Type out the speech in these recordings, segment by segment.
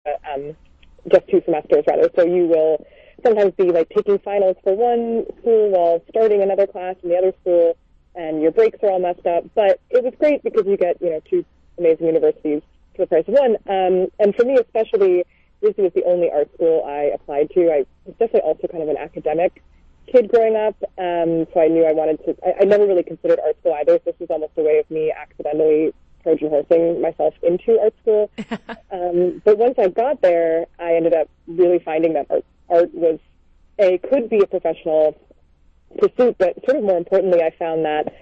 just 2 semesters rather. So you will sometimes be like taking finals for one school while starting another class in the other school, and your breaks are all messed up. But it was great because you get, 2 amazing universities for the price of one. And for me especially, RISD was the only art school I applied to. I was definitely also kind of an academic kid growing up, so I knew I wanted to. I never really considered art school either. So this was almost a way of me accidentally Trojan horsing myself into art school. But once I got there, I ended up really finding that art could be a professional pursuit, but sort of more importantly, I found that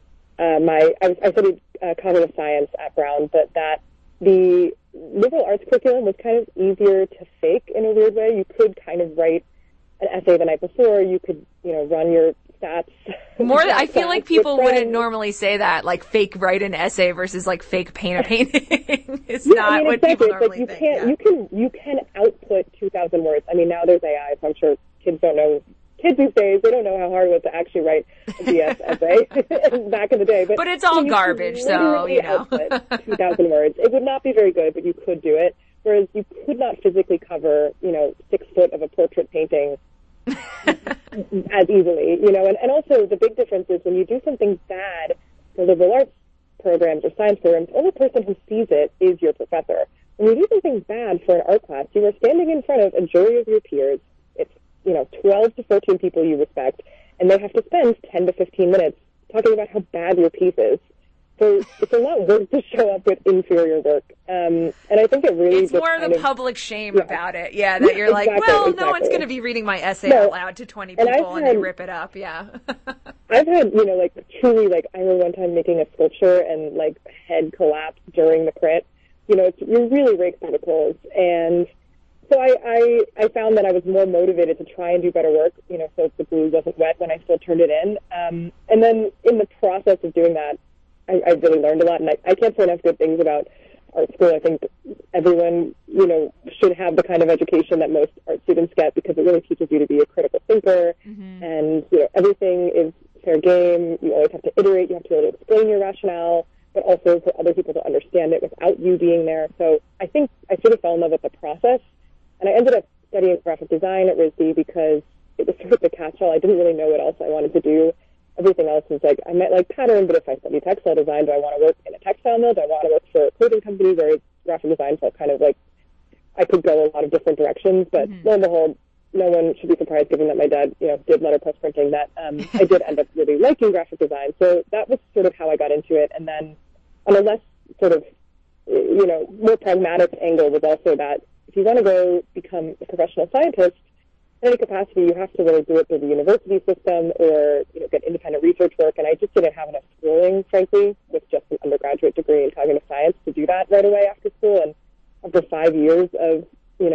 I studied cognitive science at Brown, but that the liberal arts curriculum was kind of easier to fake in a weird way. You could kind of write an essay the night before. You could, run your stats. I feel like people wouldn't normally say that, like fake write an essay versus like fake paint a painting. It's not what exactly. people normally think. You can output 2,000 words. I mean, now there's AI, so I'm sure kids these days, they don't know how hard it was to actually write a BS essay back in the day. But it's all garbage, so, output 2,000 words. It would not be very good, but you could do it. Whereas you could not physically cover, 6 foot of a portrait painting as easily, and also the big difference is when you do something bad for liberal arts programs or science programs, the only person who sees it is your professor. When you do something bad for an art class, you are standing in front of a jury of your peers. It's 12 to 14 people you respect, and they have to spend 10 to 15 minutes talking about how bad your piece is. So it's a lot of work to show up with inferior work. And I think it really... It's more the public shame about it. Yeah, that you're exactly. No one's going to be reading my essay out loud to 20 people and they rip it up. Yeah. I've had, truly, I remember one time making a sculpture and, head collapsed during the crit. You're really raked through the coals. And so I found that I was more motivated to try and do better work, so the glue wasn't wet when I still turned it in. And then in the process of doing that, I really learned a lot, and I can't say enough good things about art school. I think everyone, should have the kind of education that most art students get because it really teaches you to be a critical thinker, and, everything is fair game. You always have to iterate. You have to be able to explain your rationale, but also for other people to understand it without you being there. So I think I sort of fell in love with the process, and I ended up studying graphic design at RISD because it was sort of the catch-all. I didn't really know what else I wanted to do. Everything else was I might like pattern, but if I study textile design, do I want to work in a textile mill? Do I want to work for a clothing company? Whereas graphic design felt kind of I could go a lot of different directions, but lo and behold, no one should be surprised given that my dad, did letterpress printing that, I did end up really liking graphic design. So that was sort of how I got into it. And then on a less sort of, more pragmatic angle was also that if you want to go become a professional scientist, in any capacity, you have to really do it through the university system or, get independent research work. And I just didn't have enough schooling, frankly, with just an undergraduate degree in cognitive science to do that right away after school. And after 5 years of,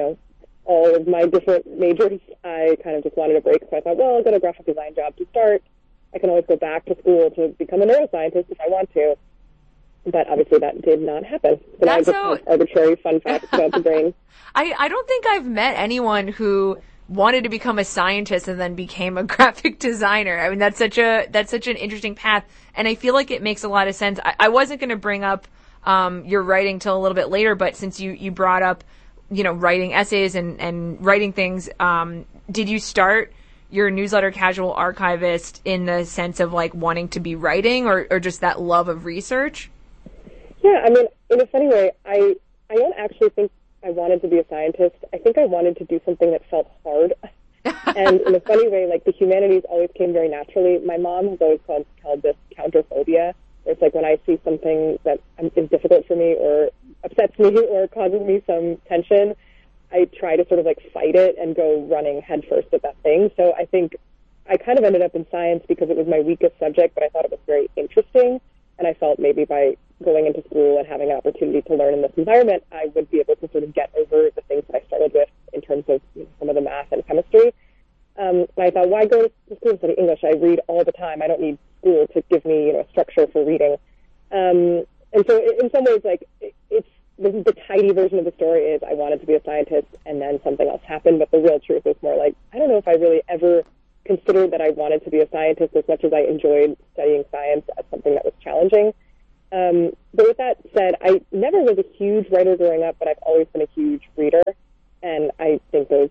all of my different majors, I kind of just wanted a break. So I thought, well, I'll get a graphic design job to start. I can always go back to school to become a neuroscientist if I want to. But obviously that did not happen. So now I just have arbitrary fun facts about the brain. I don't think I've met anyone who wanted to become a scientist and then became a graphic designer. I mean, that's such an interesting path. And I feel like it makes a lot of sense. I wasn't going to bring up, your writing till a little bit later, but since you brought up, writing essays and writing things, did you start your newsletter Casual Archivist in the sense of wanting to be writing or just that love of research? Yeah. I mean, in a funny way, I don't actually think I wanted to be a scientist. I think I wanted to do something that felt hard. And in a funny way, the humanities always came very naturally. My mom has always called this counterphobia. It's when I see something that is difficult for me or upsets me or causes me some tension, I try to sort of fight it and go running headfirst at that thing. So I think I kind of ended up in science because it was my weakest subject, but I thought it was very interesting. And I felt maybe by going into school and having an opportunity to learn in this environment, I would be able to sort of get over the things that I struggled with in terms of some of the math and chemistry. And I thought, why go to school and study English? I read all the time. I don't need school to give me, a structure for reading. And so in some ways, it's the tidy version of the story is I wanted to be a scientist and then something else happened. But the real truth is more I don't know if I really ever considered that I wanted to be a scientist as much as I enjoyed studying science as something that was challenging. But with that said, I never was a huge writer growing up, but I've always been a huge reader.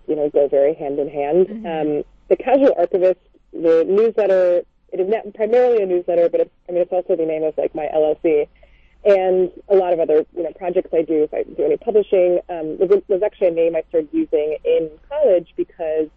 go very hand in hand. Mm-hmm. The Casual Archivist, the newsletter, it is not primarily a newsletter, but it's also the name of like my LLC. And a lot of other, projects I do, if I do any publishing, was actually a name I started using in college because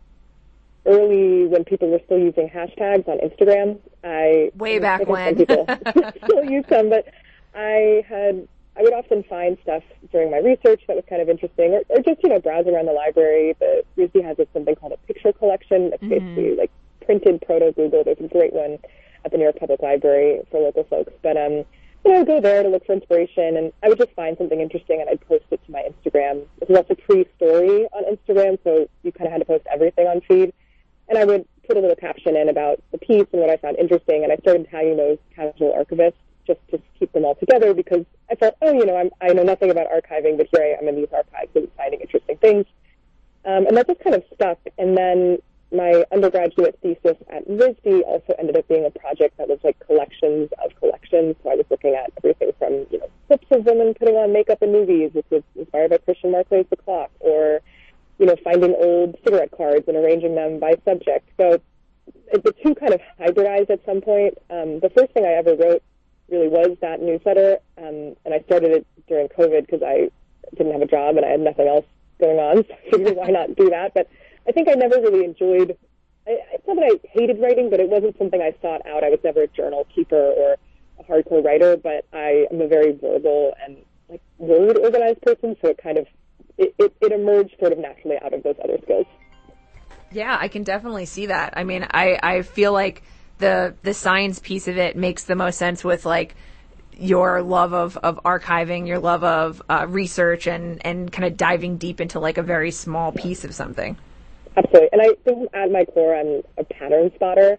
early when people were still using hashtags on Instagram, Way back when. Some people still use them, but I would often find stuff during my research that was kind of interesting, or just, browse around the library. The RISD has something called a picture collection. It's basically like printed proto-Google. There's a great one at the New York Public Library for local folks. But, I would go there to look for inspiration, and I would just find something interesting, and I'd post it to my Instagram. It was also pre-story on Instagram, so you kind of had to post everything on feed. And I would put a little caption in about the piece and what I found interesting, and I started tagging those casual archivists just to keep them all together because I thought, I know nothing about archiving, but here I am in these archives and finding interesting things. And that just kind of stuck. And then my undergraduate thesis at RISD also ended up being a project that was like collections of collections. So I was looking at everything from, clips of women putting on makeup in movies, which was inspired by Christian Marclay's The Clock, or, finding old cigarette cards and arranging them by subject. So the two kind of hybridized at some point. The first thing I ever wrote really was that newsletter, and I started it during COVID because I didn't have a job and I had nothing else going on, so I figured why not do that. But I think I never really enjoyed, it's not that I hated writing, but it wasn't something I sought out. I was never a journal keeper or a hardcore writer, but I am a very verbal and like word organized person, so it kind of, it emerged sort of naturally out of those other skills. Yeah, I can definitely see that. I mean, I feel like the science piece of it makes the most sense with like your love of archiving, your love of research, and kind of diving deep into like a very small piece of something. Absolutely. And I think at my core I'm a pattern spotter,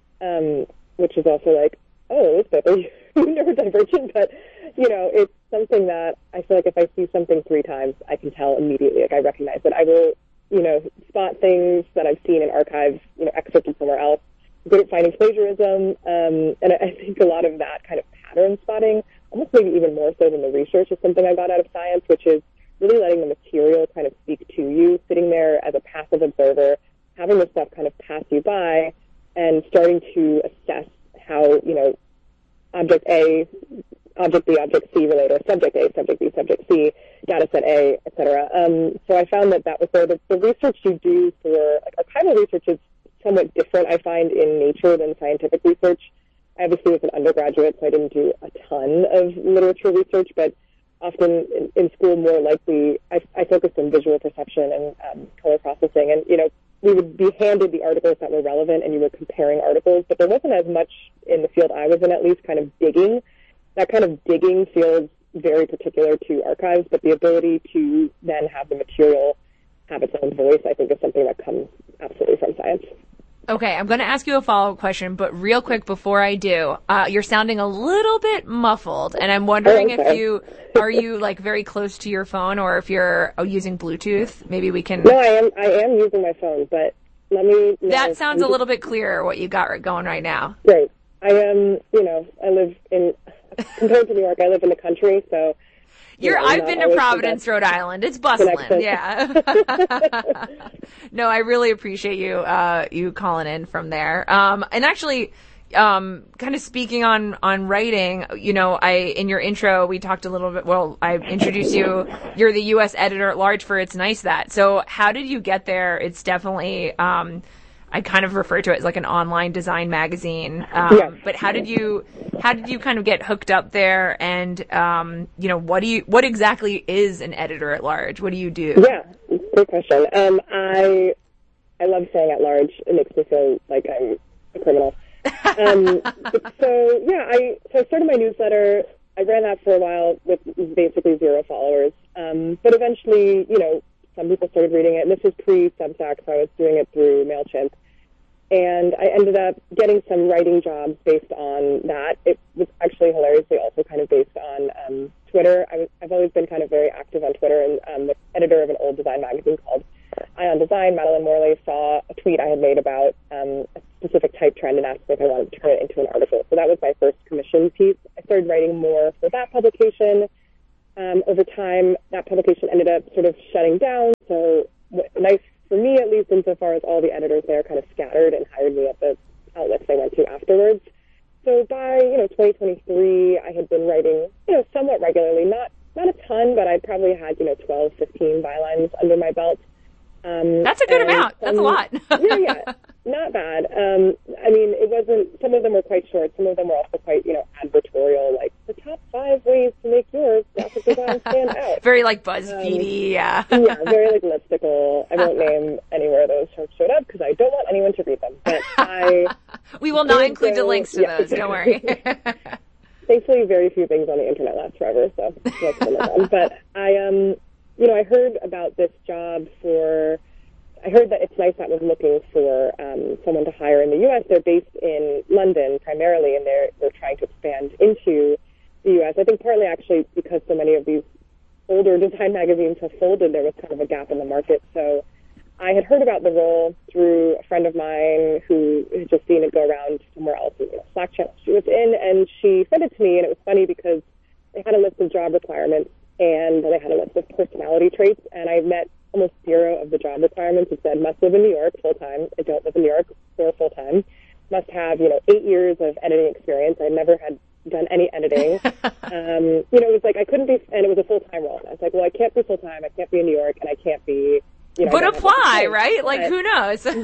which is also like, oh, this paper, neurodivergent, but, it's something that I feel like if I see something 3 times, I can tell immediately, like I recognize it. I will, spot things that I've seen in archives, excerpted somewhere else. I'm good at finding plagiarism, and I think a lot of that kind of pattern spotting, almost maybe even more so than the research, is something I got out of science, which is really letting the material kind of speak to you, sitting there as a passive observer, having the stuff kind of pass you by, and starting to assess how, object A, object B, object C relate, or subject A, subject B, subject C, data set A, etc. So I found that was where the research you do for archival research is somewhat different, I find, in nature than scientific research. I obviously was an undergraduate, so I didn't do a ton of literature research, but often in school, more likely, I focused on visual perception and color processing. And, we would be handed the articles that were relevant, and you were comparing articles, but there wasn't as much in the field I was in, at least, kind of digging. That kind of digging feels very particular to archives, but the ability to then have the material have its own voice, I think, is something that comes absolutely from science. Okay, I'm going to ask you a follow-up question, but real quick before I do, you're sounding a little bit muffled, and I'm wondering are you like very close to your phone, or if you're using Bluetooth? Maybe we can. No, I am using my phone, but let me. That sounds a little bit clearer what you got going right now. Great. I am. I live in compared to New York. I live in the country, so. I've been to Providence, Rhode Island. It's bustling. Yeah. No, I really appreciate you calling in from there. And actually, kind of speaking on writing, in your intro, we talked a little bit, I introduced you. You're the U.S. editor at large for It's Nice That. So how did you get there? It's definitely, I kind of refer to it as like an online design magazine. But how did you kind of get hooked up there? And, what exactly is an editor at large? What do you do? Yeah, great question. I love saying at large. It makes me feel like I'm a criminal. I started my newsletter. I ran that for a while with basically 0 followers. But eventually, some people started reading it, and this was pre-Substack, so I was doing it through MailChimp. And I ended up getting some writing jobs based on that. It was actually hilariously also kind of based on Twitter. I've always been kind of very active on Twitter, and the editor of an old design magazine called Eye on Design, Madeline Morley, saw a tweet I had made about a specific type trend and asked if I wanted to turn it into an article. So that was my first commission piece. I started writing more for that publication. Over time, that publication ended up sort of shutting down. So a nice for me at least, insofar as all the editors there kind of scattered and hired me at the outlets they went to afterwards. So by, 2023, I had been writing, somewhat regularly, not a ton, but I probably had, 12, 15 bylines under my belt. That's a good amount. That's a lot. yeah, not bad. It wasn't, some of them were quite short. Some of them were also quite, advertorial, like the top 5 ways to make your graphic design stand out. Very like BuzzFeedy, yeah. Yeah, very like listicle. I won't name anywhere those showed up because I don't want anyone to read them. But we will not include the links to those, don't worry. Thankfully, very few things on the internet last forever, so that's one of them. But I heard about this job I heard that It's Nice That was looking for someone to hire in the U.S. They're based in London primarily, and they're trying to expand into the U.S. I think partly actually because so many of these older design magazines have folded, there was kind of a gap in the market. So I had heard about the role through a friend of mine who had just seen it go around somewhere else in the Slack channel she was in, and she sent it to me, and it was funny because they had a list of job requirements, and they had a list of personality traits, and I met almost zero of the job requirements. It said, must live in New York full-time. I don't live in New York or full-time. Must have, 8 years of editing experience. I never had done any editing. It was like I couldn't be, and it was a full-time role. And I was like, well, I can't be full-time. I can't be in New York, and I can't be, But apply, right? Like, who knows? But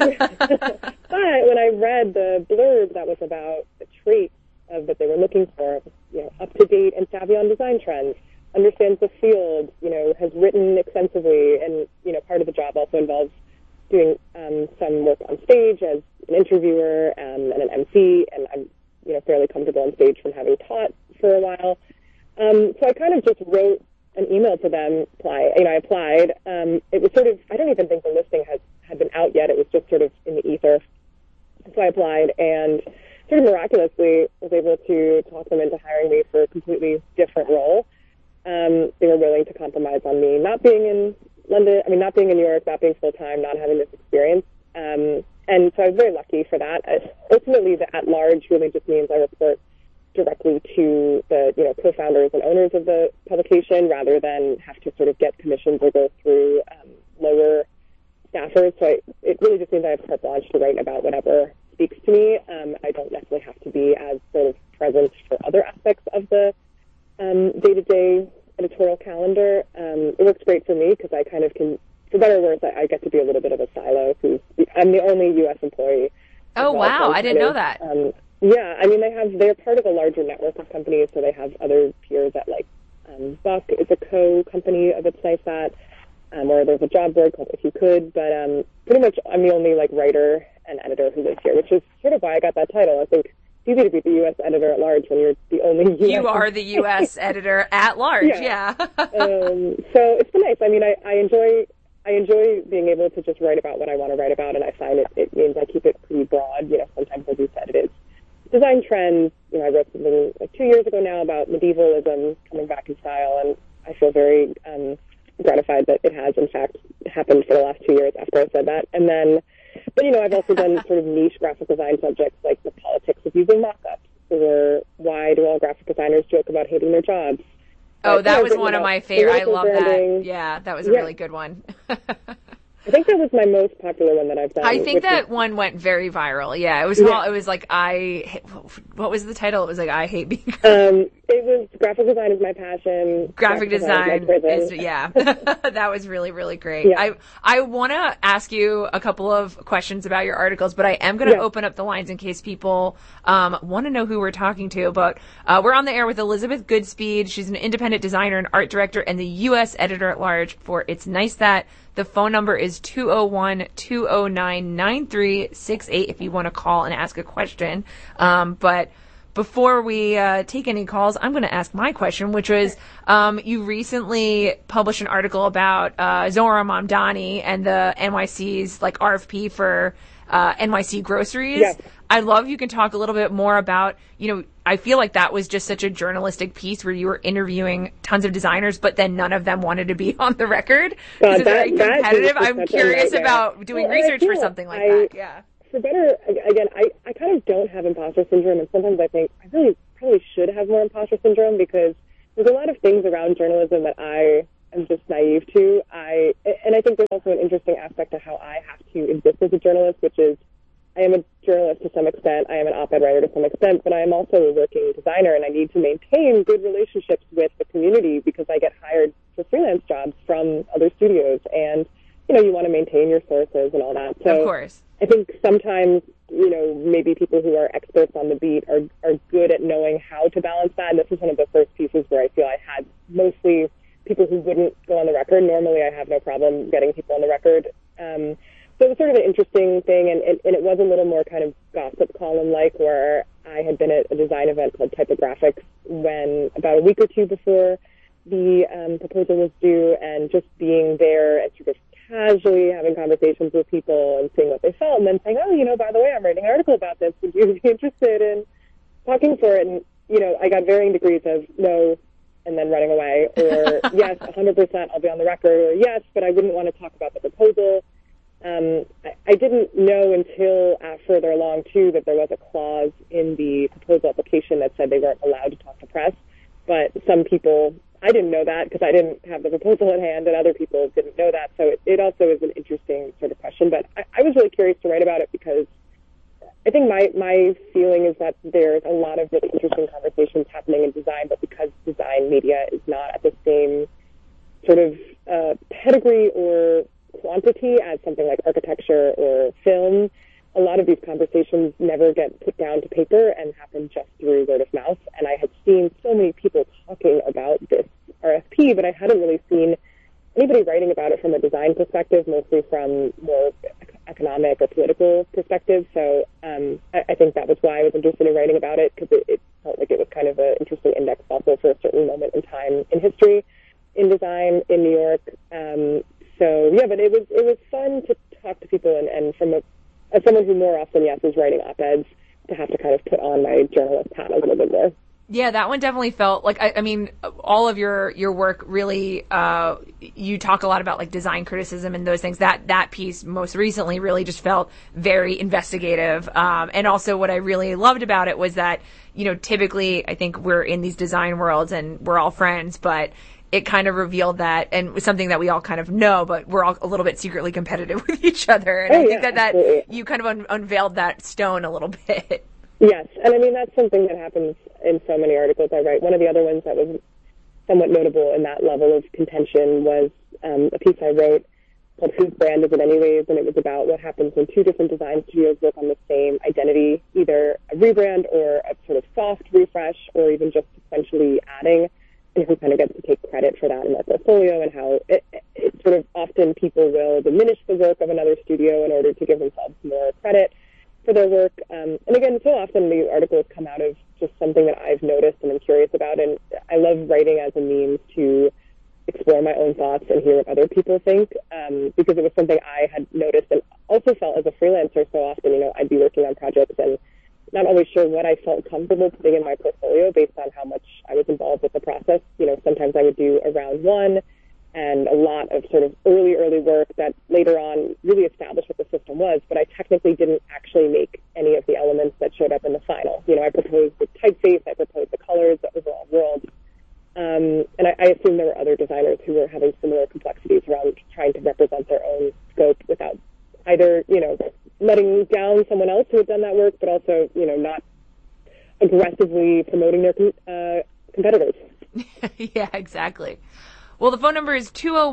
when I read the blurb that was about the traits of that they were looking for, up to date and savvy on design trends, understands the field, has written extensively, and, part of the job also involves doing some work on stage as an interviewer and an MC, and I'm, fairly comfortable on stage from having taught for a while. So I kind of just wrote an email to them. I applied. It was sort of, I don't even think the listing had been out yet. It was just sort of in the ether. So I applied and sort of miraculously was able to talk them into hiring me for a completely different role. They were willing to compromise on me not being in London, not being in New York, not being full-time, not having this experience. And so I was very lucky for that. Ultimately, the at-large really just means I report directly to the, co-founders and owners of the publication rather than have to sort of get commissions or go through lower staffers. So it really just means I have carte blanche to write about whatever speaks to me. I don't necessarily have to be as sort of present for other aspects of the day-to-day editorial calendar. It works great for me because I kind of can, for better or worse, I get to be a little bit of a silo. I'm the only U.S. employee. Oh, wow. I didn't know that. Yeah, they're part of a larger network of companies, so they have other peers at, like, Buck is a co-company of It's Nice That, or there's a job board called If You Could, but pretty much I'm the only, like, writer and editor who lives here, which is sort of why I got that title. I think it's easy to be the U.S. editor at large when you're the only U.S. You are the U.S. editor at large, yeah. So it's been nice. I enjoy being able to just write about what I want to write about, and I find it means I keep it pretty broad. Sometimes, as you said, it is design trends. I wrote something like 2 years ago now about medievalism coming back in style, and I feel very gratified that it has, in fact, happened for the last 2 years after I said that. And then, but I've also done sort of niche graphic design subjects like the politics of using mock-ups, or why do all graphic designers joke about hating their jobs. Oh, that was one of my favorite. I love that. Yeah, that was a really good one. I think that was my most popular one that I've done. I think that one went very viral. Yeah, it was. It was like what was the title? It was like I hate being. It was graphic design is my passion. Graphic design is that was really, really great. Yeah. I want to ask you a couple of questions about your articles, but I am going to open up the lines in case people want to know who we're talking to. But we're on the air with Elizabeth Goodspeed. She's an independent designer and art director and the U.S. editor at large for It's Nice That. The phone number is 201-209-9368 if you want to call and ask a question. But before we take any calls, I'm going to ask my question, which was you recently published an article about Zohran Mamdani and the NYC's like RFP for NYC groceries. Yes. I love you can talk a little bit more about, I feel like that was just such a journalistic piece where you were interviewing tons of designers, but then none of them wanted to be on the record because it's very competitive. I'm curious about doing research for something like that. Yeah. For better, again, I kind of don't have imposter syndrome, and sometimes I think I really probably should have more imposter syndrome because there's a lot of things around journalism that I am just naive to. And I think there's also an interesting aspect to how I have to exist as a journalist, which is I am a journalist to some extent. I am an op-ed writer to some extent, but I am also a working designer, and I need to maintain good relationships with the community because I get hired for freelance jobs from other studios, and you want to maintain your sources and all that. So of course. I think sometimes, maybe people who are experts on the beat are good at knowing how to balance that. And this is one of the first pieces where I feel I had mostly people who wouldn't go on the record. Normally I have no problem getting people on the record. So it was sort of an interesting thing, and it was a little more kind of gossip column-like, where I had been at a design event called Typographics when about a week or two before the proposal was due, and just being there and sort of casually having conversations with people and seeing what they felt, and then saying, by the way, I'm writing an article about this. Would you be interested in talking for it? And, I got varying degrees of no, and then running away, or yes, 100%, I'll be on the record, or yes, but I wouldn't want to talk about the proposal. I didn't know until further along, too, that there was a clause in the proposal application that said they weren't allowed to talk to press. But some people, I didn't know that because I didn't have the proposal at hand, and other people didn't know that. So it also is an interesting sort of question. But I was really curious to write about it because I think my feeling is that there's a lot of really interesting conversations happening in design, but because design media is not at the same sort of pedigree or quantity as something like architecture or film, a lot of these conversations never get put down to paper and happen just through word of mouth. And I had seen so many people talking about this RFP, but I hadn't really seen anybody writing about it from a design perspective, mostly from more economic or political perspective. So I think that was why I was interested in writing about it, because it felt like it was kind of an interesting index also for a certain moment in time in history in design in New York. So yeah, but it was fun to talk to people, and as someone who more often, yes, is writing op-eds, to have to kind of put on my journalist hat a little bit more. Yeah, that one definitely felt like, I mean, all of your work really, you talk a lot about like design criticism and those things. That piece most recently really just felt very investigative. And also what I really loved about it was that, typically I think we're in these design worlds and we're all friends, but it kind of revealed that, and was something that we all kind of know, but we're all a little bit secretly competitive with each other. And I think that you kind of unveiled that stone a little bit. Yes, and I mean, that's something that happens in so many articles I write. One of the other ones that was somewhat notable in that level of contention was a piece I wrote called Whose Brand Is It Anyways? And it was about what happens when two different design studios work on the same identity, either a rebrand or a sort of soft refresh, or even just sequentially adding, and who kind of gets to take credit for that in their portfolio, and how it sort of often people will diminish the work of another studio in order to give themselves more credit for their work. And again, so often the articles come out of just something that I've noticed and I'm curious about, and I love writing as a means to explore my own thoughts and hear what other people think, because it was something I had noticed and also felt as a freelancer so often. I'd be working on projects and not always sure what I felt comfortable putting in my portfolio based on how much I was involved with the process. Sometimes I would do a round one and a lot of sort of early work that later on really established what the system was, but I technically didn't actually make any of the elements that showed up in the final. I proposed the typeface, I proposed the colors, the overall world. And I assume there were other designers who were having similar complexities around trying to represent their own scope without either, letting down someone else who had done that work, but also, not aggressively promoting their competitors. Yeah, exactly. Well, the phone number is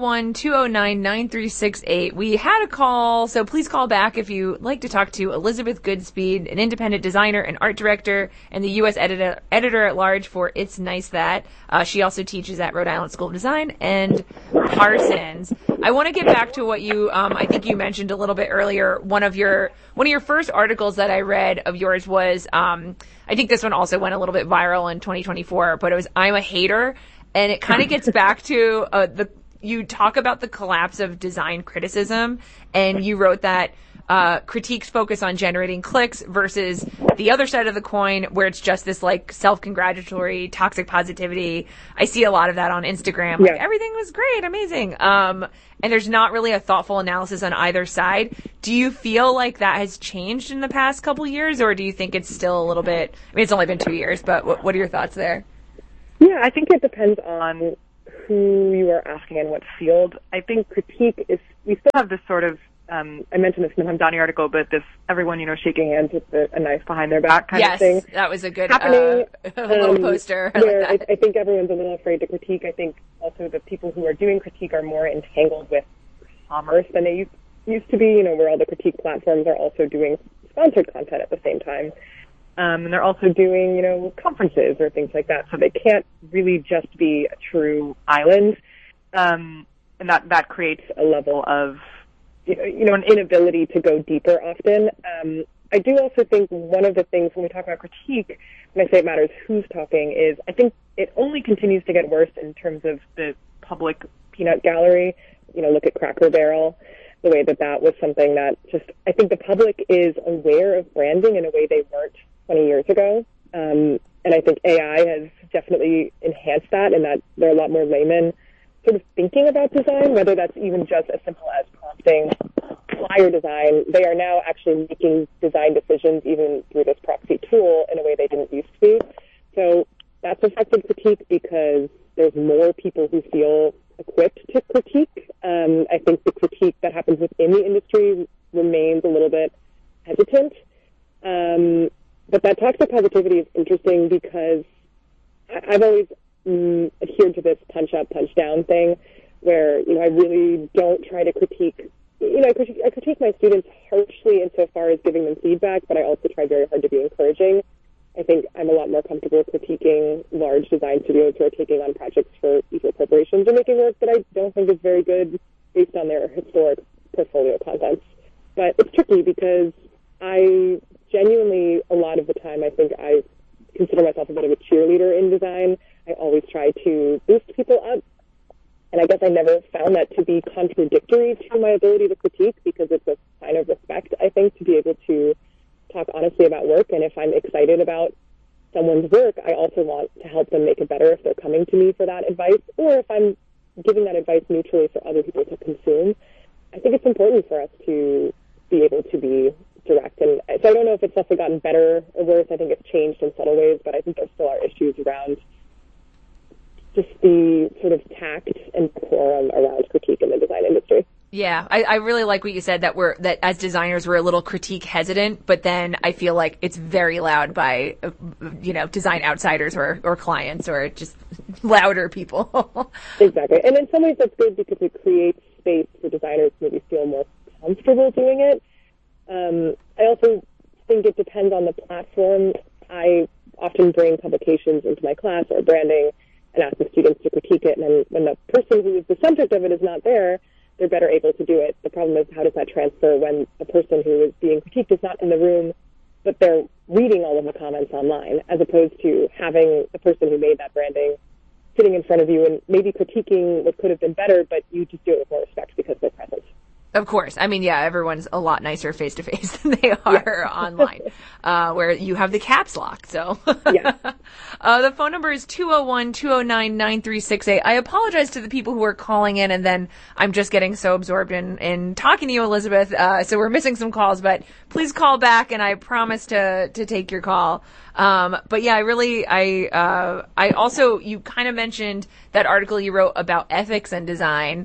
201-209-9368. We had a call, so please call back if you'd like to talk to Elizabeth Goodspeed, an independent designer and art director, and the U.S. editor-at-large for It's Nice That. She also teaches at Rhode Island School of Design and Parsons. I want to get back to what you, I think you mentioned a little bit earlier. One of your first articles that I read of yours was, I think this one also went a little bit viral in 2024, but it was I'm a Hater. And it kind of gets back to you talk about the collapse of design criticism, and you wrote that critiques focus on generating clicks versus the other side of the coin, where it's just this like self-congratulatory toxic positivity. I see a lot of that on Instagram. Like, everything was great, amazing. And there's not really a thoughtful analysis on either side. Do you feel like that has changed in the past couple years, or do you think it's still a little bit? I mean, it's only been 2 years, but what are your thoughts there? Yeah, I think it depends on who you are asking and what field. I think critique is, we still have this sort of, I mentioned this in the Hamdani article, but this everyone, shaking hands with a knife behind their back kind of thing. Yes, that was a good happening, little poster. Where I think everyone's a little afraid to critique. I think also the people who are doing critique are more entangled with commerce than they used to be, where all the critique platforms are also doing sponsored content at the same time. And they're also doing, conferences or things like that. So they can't really just be a true island. And that creates a level of, an inability to go deeper often. I do also think one of the things when we talk about critique, when I say it matters who's talking, is I think it only continues to get worse in terms of the public peanut gallery. Look at Cracker Barrel, the way that was something that just, I think the public is aware of branding in a way they weren't 20 years ago. And I think AI has definitely enhanced that, and that there are a lot more laymen sort of thinking about design, whether that's even just as simple as prompting flyer design. They are now actually making design decisions even through this proxy tool in a way they didn't used to be. So that's affected critique because there's more people who feel equipped to critique. I think the critique that happens within the industry remains a little bit hesitant. But that toxic positivity is interesting because I've always adhered to this punch up, punch down thing where, I really don't try to critique. I critique my students harshly insofar as giving them feedback, but I also try very hard to be encouraging. I think I'm a lot more comfortable critiquing large design studios who are taking on projects for equal corporations or making work that I don't think is very good based on their historic portfolio contents. But it's tricky because I genuinely, a lot of the time, I think I consider myself a bit of a cheerleader in design. I always try to boost people up. And I guess I never found that to be contradictory to my ability to critique because it's a sign of respect, I think, to be able to talk honestly about work. And if I'm excited about someone's work, I also want to help them make it better if they're coming to me for that advice, or if I'm giving that advice neutrally for other people to consume. I think it's important for us to be able to be direct. And so I don't know if it's necessarily gotten better or worse. I think it's changed in subtle ways, but I think there still are issues around just the sort of tact and decorum around critique in the design industry. Yeah, I really like what you said, that as designers we're a little critique hesitant, but then I feel like it's very loud by, design outsiders or clients or just louder people. Exactly. And in some ways that's good because it creates space for designers to maybe feel more comfortable doing it. I also think it depends on the platform. I often bring publications into my class or branding and ask the students to critique it. And then when the person who is the subject of it is not there, they're better able to do it. The problem is, how does that transfer when the person who is being critiqued is not in the room, but they're reading all of the comments online, as opposed to having the person who made that branding sitting in front of you and maybe critiquing what could have been better, but you just do it with more respect because they're present. Of course. I mean, yeah, everyone's a lot nicer face to face than they are online, where you have the caps lock. So, yeah. The phone number is 201-209-9368. I apologize to the people who are calling in, and then I'm just getting so absorbed in talking to you, Elizabeth. So we're missing some calls, but please call back, and I promise to take your call. But yeah, I also, you kind of mentioned that article you wrote about ethics and design.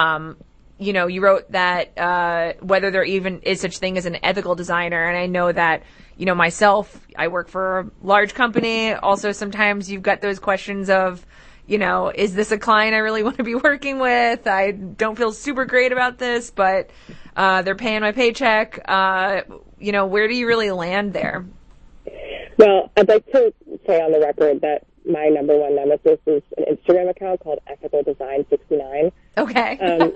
You wrote that whether there even is such thing as an ethical designer. And I know that, myself, I work for a large company. Also, sometimes you've got those questions of, is this a client I really want to be working with? I don't feel super great about this, but they're paying my paycheck. Where do you really land there? Well, I'd like to say on the record that my number one nemesis is an Instagram account called Ethical Design 69. Okay.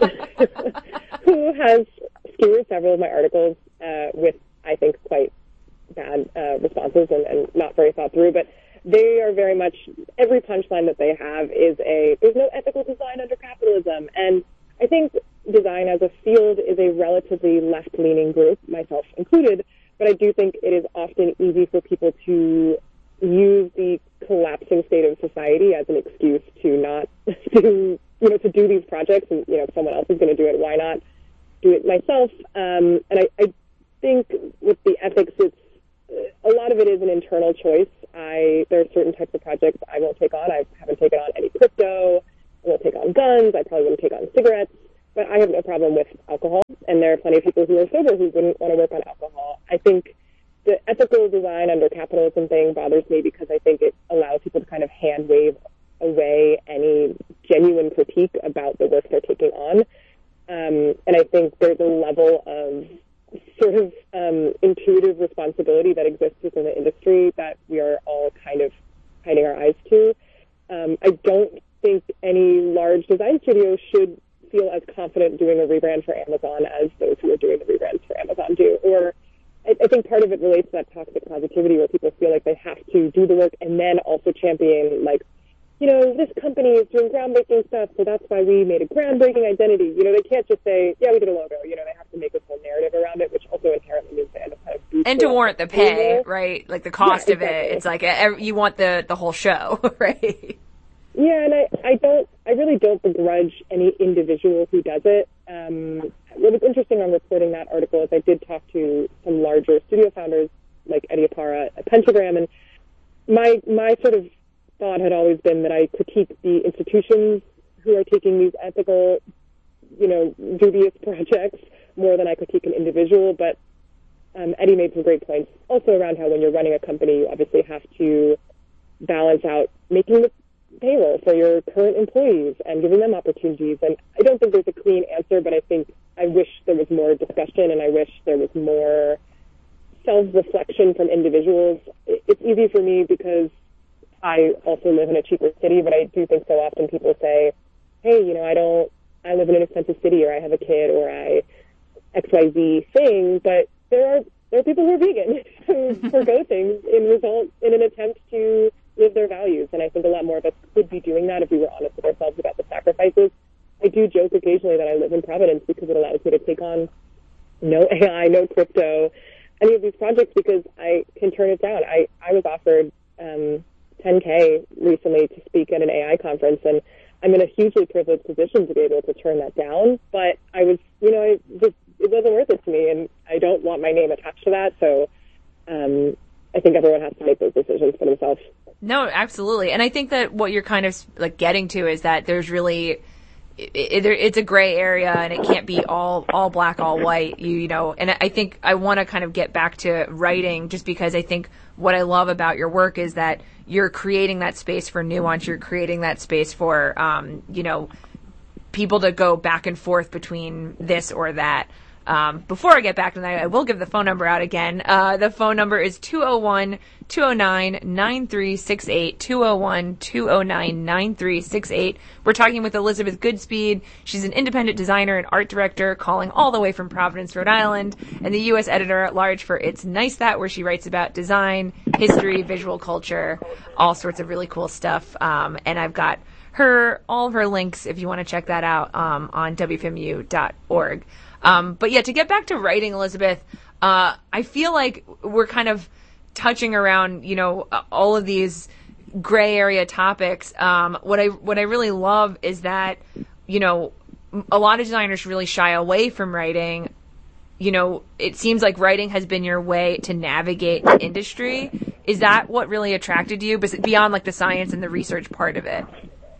Who has skewered several of my articles with, I think, quite bad responses and not very thought through. But they are very much, every punchline that they have is there's no ethical design under capitalism. And I think design as a field is a relatively left-leaning group, myself included. But I do think it is often easy for people to use the collapsing state of society as an excuse to not to do these projects. And, if someone else is going to do it, why not do it myself? And I think with the ethics, a lot of it is an internal choice. There are certain types of projects I won't take on. I haven't taken on any crypto. won't take on guns. I probably wouldn't take on cigarettes. But I have no problem with alcohol, and there are plenty of people who are sober who wouldn't want to work on alcohol. I think the ethical design under capitalism thing bothers me because I think it allows people to kind of hand wave away any genuine critique about the work they're taking on. And I think there's a level of sort of intuitive responsibility that exists within the industry that we are all kind of hiding our eyes to. I don't think any large design studio should feel as confident doing a rebrand for Amazon as those who are doing the rebrands for Amazon do. Or I think part of it relates to that toxic positivity where people feel like they have to do the work and then also champion, like, you know, this company is doing groundbreaking stuff, so that's why we made a groundbreaking identity. You know, they can't just say, yeah, we did a logo. You know, they have to make a whole narrative around it, which also inherently means they end up kind of boosting. And to warrant the pay, right? Like the cost of it. It's like you want the whole show, right? Yeah, and I really don't begrudge any individual who does it. What was interesting on reporting that article is I did talk to some larger studio founders like Eddie Apara at Pentagram, and my sort of thought had always been that I critique the institutions who are taking these ethical, you know, dubious projects more than I critique an individual. But Eddie made some great points also around how when you're running a company, you obviously have to balance out making the payroll for your current employees and giving them opportunities. And I don't think there's a clean answer, but I wish there was more discussion, and I wish there was more self-reflection from individuals. It's easy for me because I also live in a cheaper city, but I do think so often people say, hey, you know, I live in an expensive city, or I have a kid, or I XYZ thing, but there are people who are vegan who forgo things in an attempt to live their values. And I think a lot more of us could be doing that if we were honest with ourselves about the sacrifices. I do joke occasionally that I live in Providence because it allows me to take on no AI, no crypto, any of these projects because I can turn it down. I was offered $10K recently to speak at an AI conference, and I'm in a hugely privileged position to be able to turn that down. But I was, you know, it wasn't worth it to me, and I don't want my name attached to that. So I think everyone has to make those decisions for themselves. No, absolutely. And I think that what you're kind of like getting to is that there's really, it's a gray area and it can't be all black, all white, you know, and I think I want to kind of get back to writing just because I think what I love about your work is that you're creating that space for nuance. You're creating that space for, you know, people to go back and forth between this or that. Before I get back to that, I will give the phone number out again. The phone number is 201-209-9368, 201-209-9368. We're talking with Elizabeth Goodspeed. She's an independent designer and art director calling all the way from Providence, Rhode Island, and the U.S. editor-at-large for It's Nice That, where she writes about design, history, visual culture, all sorts of really cool stuff. And I've got all of her links if you want to check that out on WFMU.org. But yeah, to get back to writing, Elizabeth, I feel like we're kind of touching around, you know, all of these gray area topics. What I really love is that, you know, a lot of designers really shy away from writing. You know, it seems like writing has been your way to navigate the industry. Is that what really attracted you, beyond like the science and the research part of it?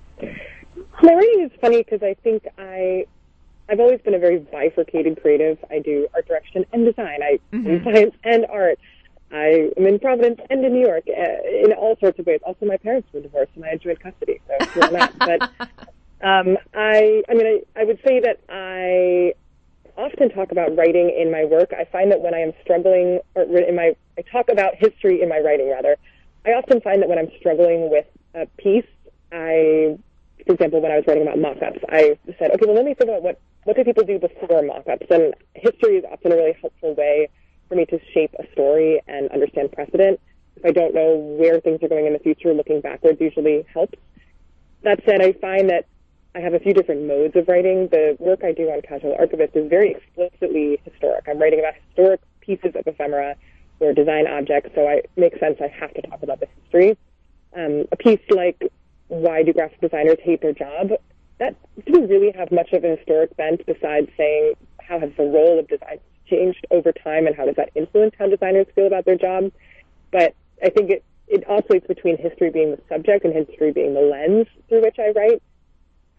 My writing is funny because I think I've always been a very bifurcated creative. I do art direction and design. I do science and art. I am in Providence and in New York in all sorts of ways. Also, my parents were divorced and I had joint custody, so doing that. But I would say that I often talk about writing in my work. I find that when I am struggling, I talk about history in my writing, rather. I often find that when I'm struggling with a piece, for example, when I was writing about mock-ups, I said, okay, well, let me think about what do people do before mock-ups? And history is often a really helpful way for me to shape a story and understand precedent. If I don't know where things are going in the future, looking backwards usually helps. That said, I find that I have a few different modes of writing. The work I do on Casual Archivist is very explicitly historic. I'm writing about historic pieces of ephemera or design objects, so it makes sense I have to talk about the history. A piece like Why Do Graphic Designers Hate Their Job? That didn't really have much of a historic bent besides saying how has the role of design changed over time and how does that influence how designers feel about their job. But I think it oscillates between history being the subject and history being the lens through which I write.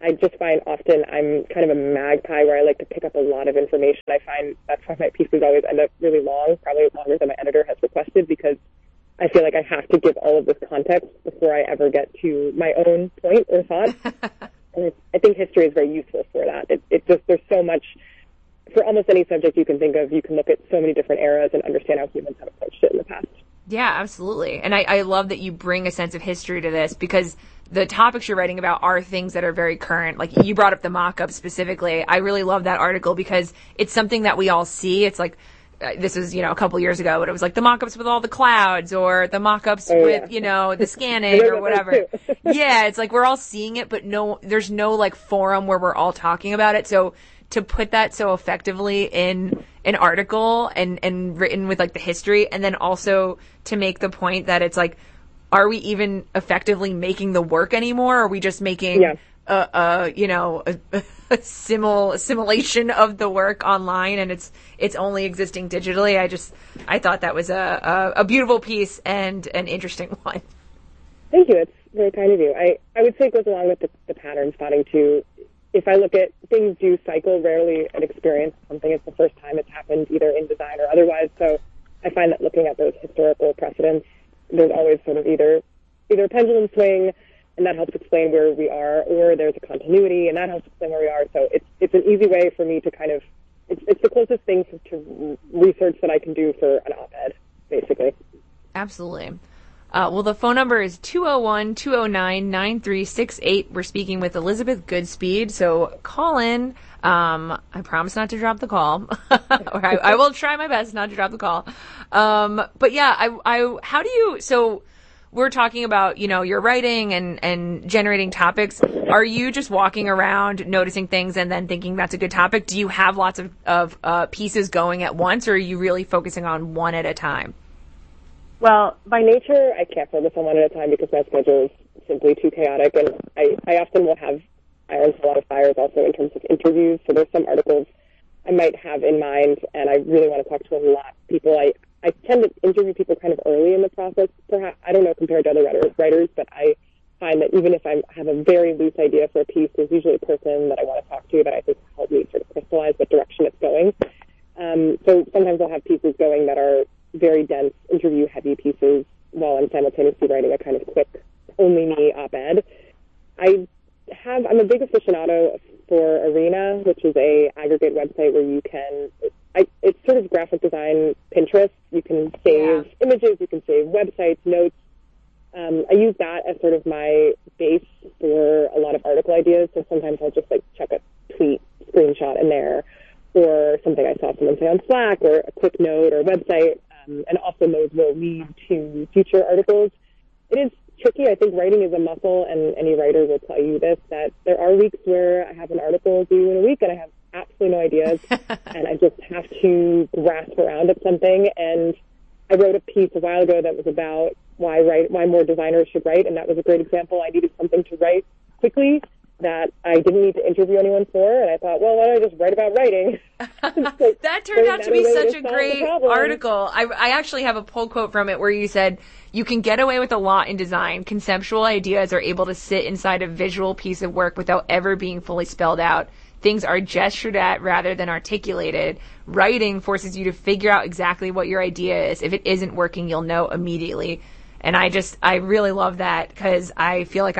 I just find often I'm kind of a magpie where I like to pick up a lot of information. I find that's why my pieces always end up really long, probably longer than my editor has requested, because I feel like I have to give all of this context before I ever get to my own point or thought. And I think history is very useful for that. It just, there's so much, for almost any subject you can think of, you can look at so many different eras and understand how humans have approached it in the past. Yeah, absolutely. And I love that you bring a sense of history to this, because the topics you're writing about are things that are very current. Like, you brought up the mock-up specifically. I really love that article because it's something that we all see. It's like, this was, a couple years ago, but it was like the mock-ups with all the clouds, or the mock-ups with, the scanning or whatever. Yeah, it's like we're all seeing it, but there's no like forum where we're all talking about it. So to put that so effectively in an article and written with like the history, and then also to make the point that it's like, are we even effectively making the work anymore? Are we just making a simulation of the work online, and it's only existing digitally? I thought that was a beautiful piece and an interesting one. Thank you. It's very kind of you. I would say it goes along with the pattern spotting too. If I look at things do cycle, rarely an experience something is the first time it's happened, either in design or otherwise. So I find that looking at those historical precedents, there's always sort of either a pendulum swing, and that helps explain where we are, or there's a continuity, and that helps explain where we are. So it's an easy way for me to kind of, it's the closest thing to research that I can do for an op-ed, basically. Absolutely. Well, the phone number is 201-209-9368. We're speaking with Elizabeth Goodspeed, so call in. I promise not to drop the call. Or I will try my best not to drop the call. But yeah, how do you, so we're talking about, your writing and generating topics. Are you just walking around noticing things and then thinking that's a good topic? Do you have lots of pieces going at once, or are you really focusing on one at a time? Well, by nature, I can't focus on one at a time because my schedule is simply too chaotic, and I often will have irons a lot of fires also in terms of interviews. So there's some articles I might have in mind, and I really want to talk to a lot of people. I tend to interview people kind of early in the process, perhaps, I don't know, compared to other writers, but I find that even if I have a very loose idea for a piece, there's usually a person that I want to talk to that I think will help me sort of crystallize what direction it's going. So sometimes I'll have pieces going that are very dense, interview-heavy pieces while I'm simultaneously writing a kind of quick, only me op-ed. I'm a big aficionado for Arena, which is a aggregate website where you can, it's sort of graphic design Pinterest. You can save images, you can save websites, notes. I use that as sort of my base for a lot of article ideas. So sometimes I'll just like check a tweet screenshot in there, or something I saw someone say on Slack, or a quick note or a website. And often those will lead to future articles. It is tricky. I think writing is a muscle, and any writer will tell you this, that there are weeks where I have an article due in a week and I have absolutely no ideas, and I just have to grasp around at something. And I wrote a piece a while ago that was about why more designers should write, and that was a great example. I needed something to write quickly that I didn't need to interview anyone for, and I thought, well, why don't I just write about writing? Like, that turned out to be such a great article. I actually have a pull quote from it where you said, you can get away with a lot in design. Conceptual ideas are able to sit inside a visual piece of work without ever being fully spelled out. Things are gestured at rather than articulated. Writing forces you to figure out exactly what your idea is. If it isn't working, you'll know immediately. And I really love that, because I feel like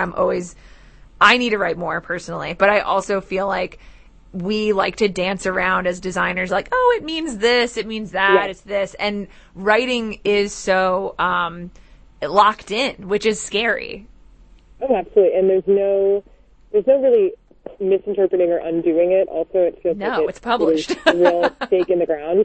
I need to write more personally, but I also feel like we like to dance around as designers, like, oh, it means this, it means that, It's this. And writing is so locked in, which is scary. Oh, absolutely. And there's no really misinterpreting or undoing it. Also, it feels like it's published. A real stake in the ground.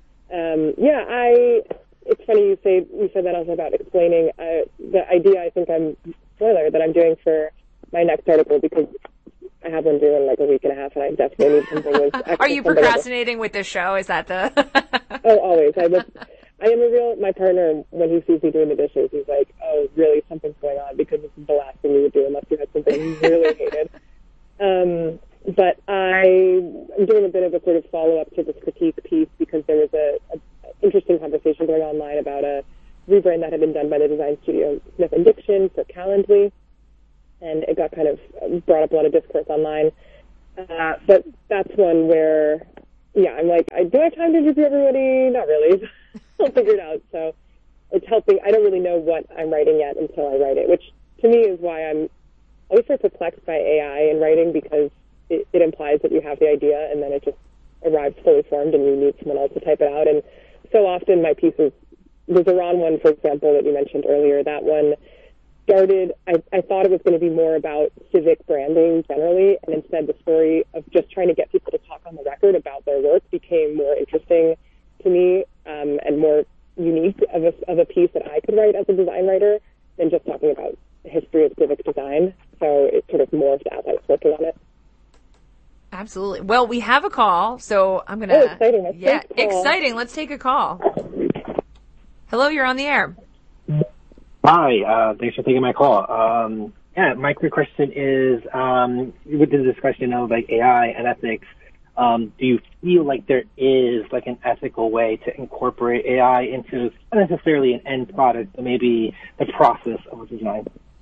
It's funny you said that also about explaining the idea. I think that I'm doing for my next article, because I have one due in like a week and a half, and I definitely need something. Are you procrastinating with this show? Is that the? Oh, always. My partner, when he sees me doing the dishes, he's like, oh, really, something's going on, because this is the last thing you would do unless you had something you really hated. But I'm doing a bit of a sort of follow-up to this critique piece, because there was a interesting conversation going online about a rebrand that had been done by the design studio Smith & Dickson for Calendly. And it got kind of brought up a lot of discourse online. But that's one where, yeah, I'm like, do I have time to interview everybody? Not really. I'll figure it out. So it's helping. I don't really know what I'm writing yet until I write it, which to me is why I'm always so perplexed by AI in writing, because it implies that you have the idea and then it just arrives fully formed and you need someone else to type it out. And so often my pieces, the Iran one, for example, that you mentioned earlier, that one started, I thought it was going to be more about civic branding generally, and instead the story of just trying to get people to talk on the record about their work became more interesting to me, and more unique of a piece that I could write as a design writer than just talking about the history of civic design. So it sort of morphed as I was working on it. Absolutely. Well, we have a call, so I'm going to... Oh, exciting. Yeah, exciting. Let's take a call. Hello, you're on the air. Hi, thanks for taking my call. My quick question is, with the discussion of like AI and ethics, do you feel like there is like an ethical way to incorporate AI into not necessarily an end product, but maybe the process of a design?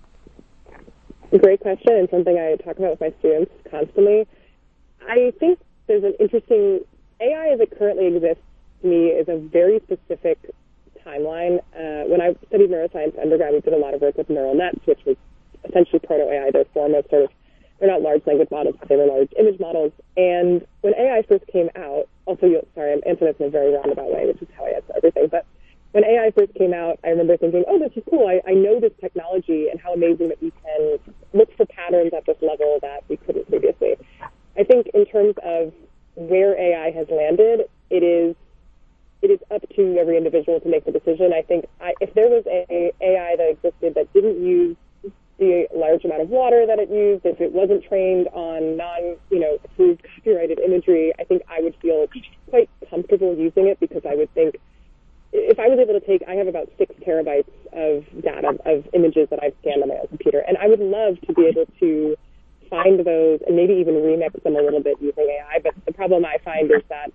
Great question, and something I talk about with my students constantly. I think there's an interesting, AI as it currently exists to me is a very specific timeline. When I studied neuroscience undergrad, we did a lot of work with neural nets, which was essentially proto-AI. They're foremost sort of, they're not large language models, but they were large image models. And when AI first came out, also, I'm answering this in a very roundabout way, which is how I answer everything, but when AI first came out, I remember thinking, oh, this is cool. I know this technology and how amazing that we can look for patterns at this level that we couldn't previously. I think in terms of where AI has landed, it is up to every individual to make the decision. I think if there was a AI that existed that didn't use the large amount of water that it used, if it wasn't trained on approved copyrighted imagery, I think I would feel quite comfortable using it, because I would think if I was able to I have about 6 terabytes of data, of images that I've scanned on my own computer, and I would love to be able to find those and maybe even remix them a little bit using AI. But the problem I find is that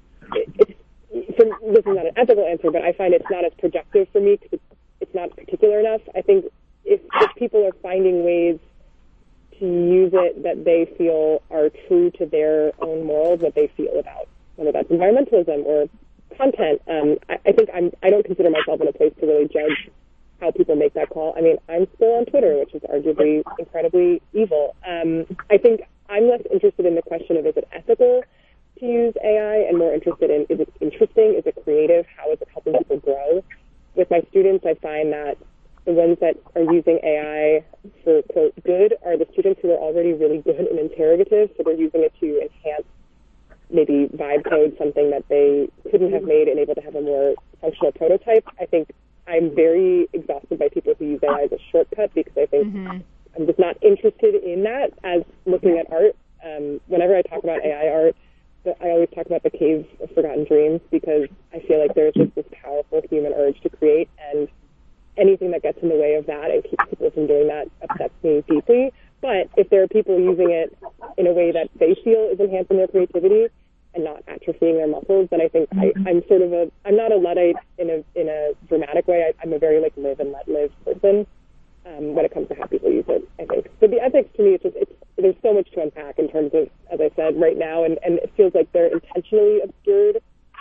this is not an ethical answer, but I find it's not as projective for me because it's not particular enough. I think if people are finding ways to use it that they feel are true to their own morals, what they feel about, whether that's environmentalism or content, I think I don't consider myself in a place to really judge how people make that call. I mean, I'm still on Twitter, which is arguably incredibly evil. I think I'm less interested in the question of is it ethical to use AI and more interested in is it interesting, is it creative, how is it helping people grow. With my students, I find that the ones that are using AI for, quote, good are the students who are already really good and interrogative, so they're using it to enhance maybe vibe code, something that they couldn't have made and able to have a more functional prototype. I think I'm very exhausted by people who use AI as a shortcut, because I think I'm just not interested in that as looking at art. Whenever I talk about AI art, I always talk about the Cave of Forgotten Dreams, because I feel like there's just this powerful human urge to create, and anything that gets in the way of that and keeps people from doing that upsets me deeply. But if there are people using it in a way that they feel is enhancing their creativity and not atrophying their muscles, then I think I'm not a Luddite in a dramatic way. I'm a very live and let live person when it comes to how people use it, I think. But the ethics to me, there's so much to unpack in terms of, as I said, right now, and it feels like they're intentionally obscured.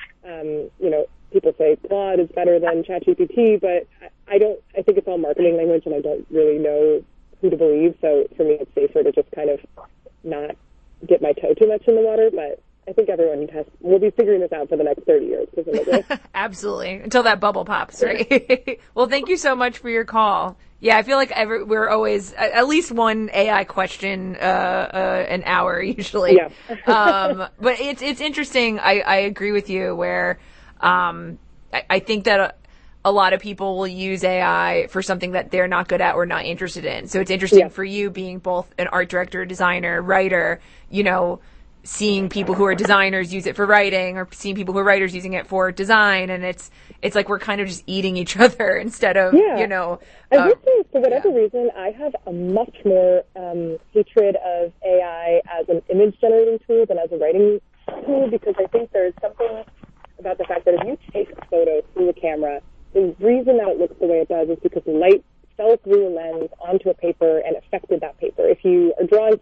People say Claude is better than ChatGPT, but I think it's all marketing language, and I don't really know who to believe. So for me, it's safer to just kind of not dip my toe too much in the water. But I think everyone will be figuring this out for the next 30 years, presumably. Absolutely. Until that bubble pops, right? Well, thank you so much for your call. Yeah, I feel like we're always at least one AI question an hour usually. Yeah. But it's interesting. I agree with you where I think that a lot of people will use AI for something that they're not good at or not interested in. So it's interesting for you being both an art director, designer, writer, seeing people who are designers use it for writing, or seeing people who are writers using it for design, and it's like we're kind of just eating each other instead of I would say, for whatever reason, I have a much more hatred of AI as an image generating tool than as a writing tool, because I think there's something about the fact that if you take a photo through a camera, the reason that it looks the way it does is because the light fell through a lens onto a paper and affected that paper. If you are drawing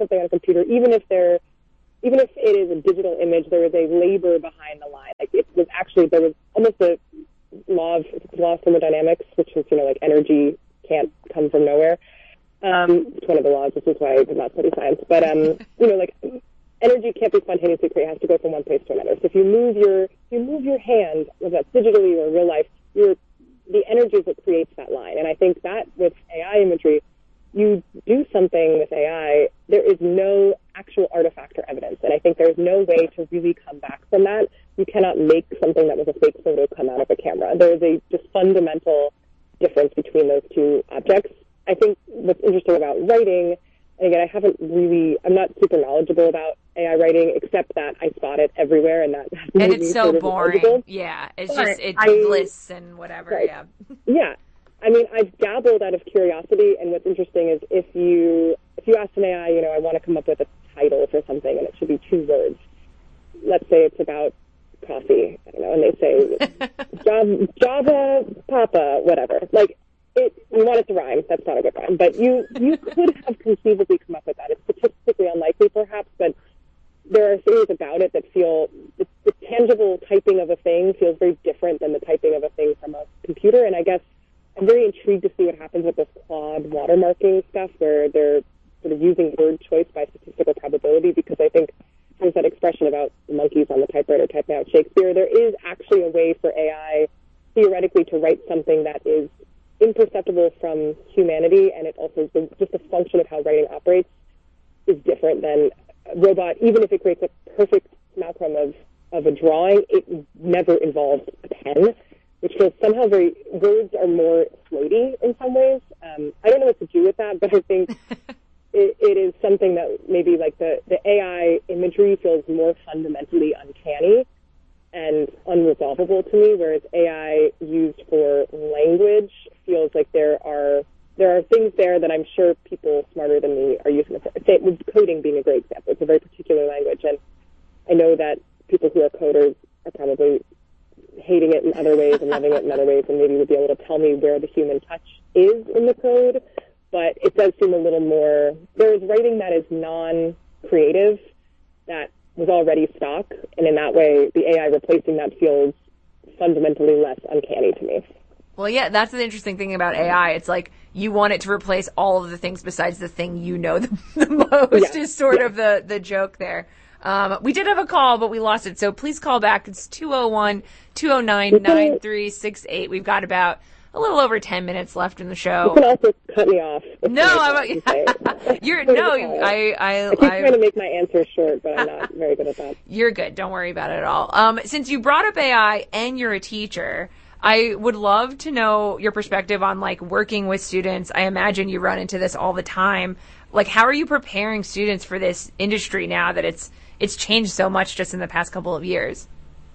actually, there was almost a law of thermodynamics, which is, like energy can't come from nowhere. It's one of the laws. This is why I did not study science. But, like energy can't be spontaneously created. It has to go from one place to another. So if you move your hand, whether that's digitally or in real life, the energy is what creates that line. And I think that with AI imagery, you do something with AI, there is no actual artifact or evidence. And I think there's no way to really come back from that. You cannot make something that was a fake photo come out of a camera. There is a just fundamental difference between those two objects. I think what's interesting about writing, and again, I'm not super knowledgeable about AI writing, except that I spot it everywhere, and it's so boring. Knowledgeable. Yeah, it's lists and whatever. Right. Yeah. Yeah. I mean, I've dabbled out of curiosity, and what's interesting is if you ask an AI, I want to come up with a title for something, and it should be 2 words. Let's say it's about coffee, I don't know, and they say Java Papa, whatever. Like, you want it to rhyme. That's not a good rhyme, but you could have conceivably come up with that. It's statistically unlikely, perhaps, but there are things about it that feel the tangible typing of a thing feels very different than the typing of a thing from a computer, and I guess I'm very intrigued to see what happens with this Claude watermarking stuff, where they're sort of using word choice by statistical probability, because I think there's that expression about the monkeys on the typewriter typing out Shakespeare. There is actually a way for AI, theoretically, to write something that is imperceptible from humanity, and it also is just a function of how writing operates is different than a robot. Even if it creates a perfect macron of a drawing, it never involves a pen, which feels somehow words are more floaty in some ways. I don't know what to do with that, but I think it is something that maybe like the AI imagery feels more fundamentally uncanny and unresolvable to me, whereas AI used for language feels like there are things there that I'm sure people smarter than me are using. Coding being a great example. It's a very particular language, and I know that people who are coders are probably hating it in other ways and loving it in other ways, and maybe would be able to tell me where the human touch is in the code. But it does seem a little more, there is writing that is non-creative that was already stock, and in that way, the AI replacing that feels fundamentally less uncanny to me. Well, yeah, that's the interesting thing about AI. It's like you want it to replace all of the things besides the thing you know the most is sort of the joke there. We did have a call, but we lost it. So please call back. It's 201-209-9368. We've got about a little over 10 minutes left in the show. You can also cut me off. I keep trying to make my answers short, but I'm not very good at that. You're good. Don't worry about it at all. Since you brought up AI and you're a teacher, I would love to know your perspective on like working with students. I imagine you run into this all the time. Like, how are you preparing students for this industry now that it's changed so much just in the past couple of years?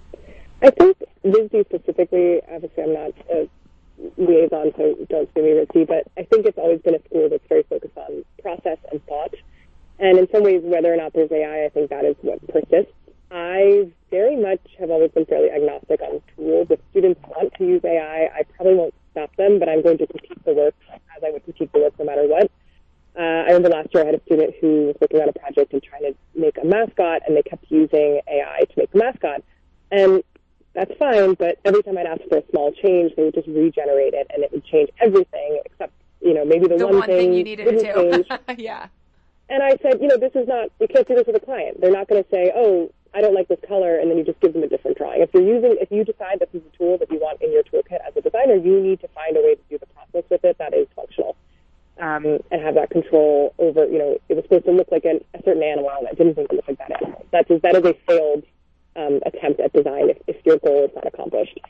I think WISD specifically, obviously I'm not a liaison, so don't sue me, Ritzy, but I think it's always been a school that's very focused on process and thought. And in some ways, whether or not there's AI, I think that is what persists. I very much have always been fairly agnostic on tools. If students want to use AI, I probably won't stop them, but I'm going to critique the work as I would critique the work no matter what. I remember last year I had a student who was working on a project and trying to make a mascot, and they kept using AI to make the mascot. And that's fine, but every time I'd ask for a small change, they would just regenerate it, and it would change everything except, maybe the one thing you needed it to. Yeah. And I said, this is not, you can't do this with a client. They're not going to say, oh, I don't like this color, and then you just give them a different drawing. If you decide this is a tool that you want in your toolkit as a designer, you need to find a way to do the process with it that is functional. And have that control over, it was supposed to look like a certain animal, and it didn't think it looked like that animal. That is a failed attempt at design if your goal is not accomplished.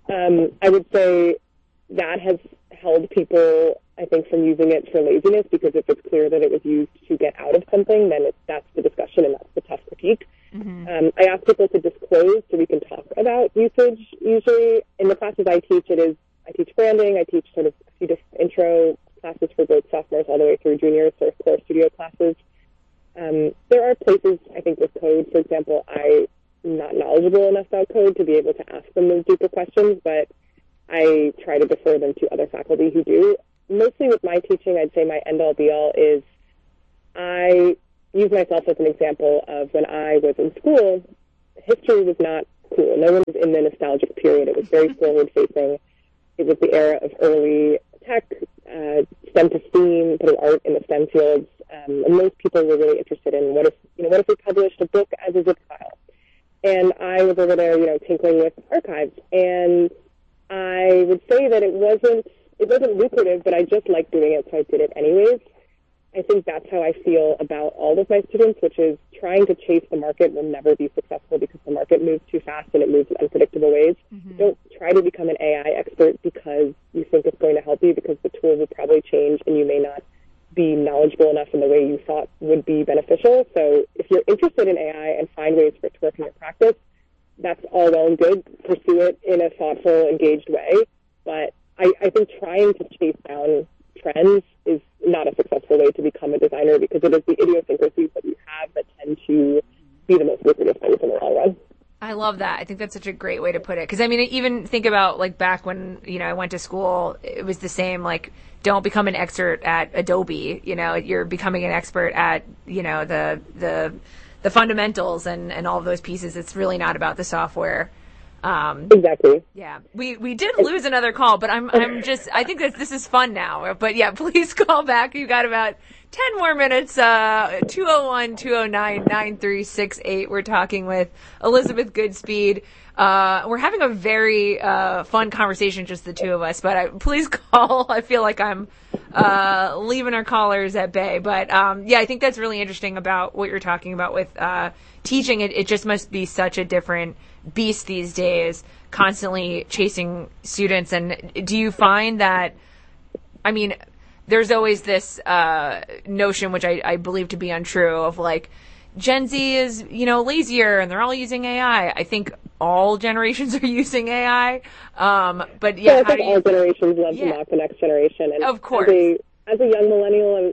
I would say that has held people, I think, from using it for laziness, because if it's clear that it was used to get out of something, then that's the discussion and that's the tough critique. Mm-hmm. I ask people to disclose so we can talk about usage. Usually in the classes I teach, I teach branding, I teach sort of a few different intro classes for both sophomores all the way through juniors, sort of core studio classes. There are places, I think, with code, for example, I'm not knowledgeable enough about code to be able to ask them those deeper questions, but I try to defer them to other faculty who do. Mostly with my teaching, I'd say my end-all be-all is I use myself as an example of when I was in school, history was not cool. No one was in the nostalgic period. It was very forward-facing. It was the era of early tech, STEM to STEAM, putting art in the STEM fields, and most people were really interested in what if we published a book as a zip file. And I was over there, tinkering with archives, and I would say that it wasn't lucrative, but I just liked doing it, so I did it anyways. I think that's how I feel about all of my students, which is trying to chase the market will never be successful because the market moves too fast and it moves in unpredictable ways. Mm-hmm. Don't try to become an AI expert because you think it's going to help you, because the tool will probably change and you may not be knowledgeable enough in the way you thought would be beneficial. So if you're interested in AI and find ways for it to work in your practice, that's all well and good. Pursue it in a thoughtful, engaged way. But I think trying to chase down trends is not a successful way to become a designer, because it is the idiosyncrasies that you have that tend to be the most lucrative things in the long run. I love that. I think that's such a great way to put it. Because, I mean, even think about, like, back when, I went to school, it was the same, like, don't become an expert at Adobe. You're becoming an expert at, the fundamentals and all of those pieces. It's really not about the software. Exactly. Yeah. We did lose another call, but I think that this is fun now. But yeah, please call back. You got about 10 more minutes. 201-209-9368. We're talking with Elizabeth Goodspeed. We're having a very fun conversation, just the two of us, but please call. I feel like I'm leaving our callers at bay. But I think that's really interesting about what you're talking about with teaching. It just must be such a different beast these days, constantly chasing students. And do you find that, there's always this notion, which I believe to be untrue, of like Gen Z is, lazier and they're all using AI. I think all generations are using AI. But yeah, I think all generations love to mock the next generation. And of course. As a young millennial,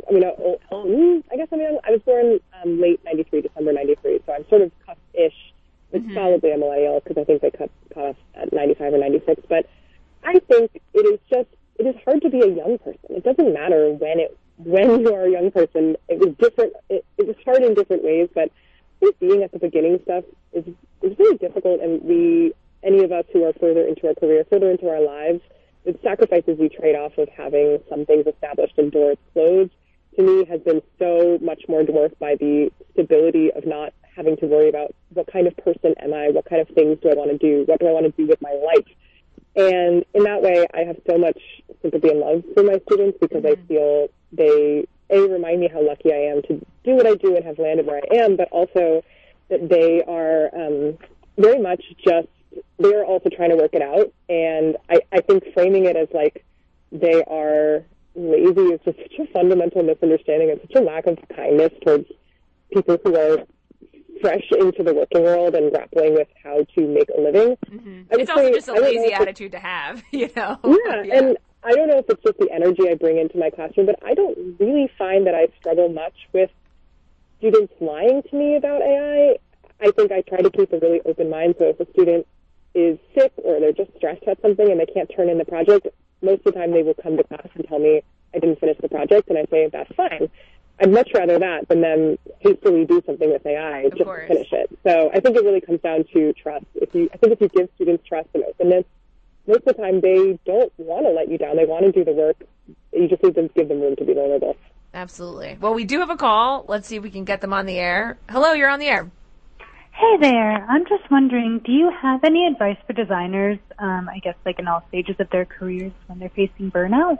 I guess I was born late 93, December 93, so I'm sort of cusp-ish. It's solidly a millennial, because I think they cut off at 95 or 96. But I think it is hard to be a young person. It doesn't matter when you are a young person. It was different. It was hard in different ways, but I think being at the beginning stuff is really difficult. And any of us who are further into our career, further into our lives, the sacrifices we trade off of having some things established and doors closed, to me, has been so much more dwarfed by the stability of not having to worry about what kind of person am I, what kind of things do I want to do, what do I want to do with my life. And in that way, I have so much sympathy and love for my students, because I feel they, remind me how lucky I am to do what I do and have landed where I am, but also that they are very much they're also trying to work it out. And I think framing it as like they are lazy is just such a fundamental misunderstanding and such a lack of kindness towards people who are fresh into the working world and grappling with how to make a living. Mm-hmm. It's also just a lazy attitude to have, Yeah, and I don't know if it's just the energy I bring into my classroom, but I don't really find that I struggle much with students lying to me about AI. I think I try to keep a really open mind, so if a student is sick or they're just stressed about something and they can't turn in the project, most of the time they will come to class and tell me I didn't finish the project, and I say, that's fine. I'd much rather that than them hastily do something with AI just to finish it. So I think it really comes down to trust. I think if you give students trust and openness, most of the time they don't want to let you down. They want to do the work. You just need to give them room to be vulnerable. Absolutely. Well, we do have a call. Let's see if we can get them on the air. Hello, you're on the air. Hey there. I'm just wondering, do you have any advice for designers, I guess like in all stages of their careers when they're facing burnout?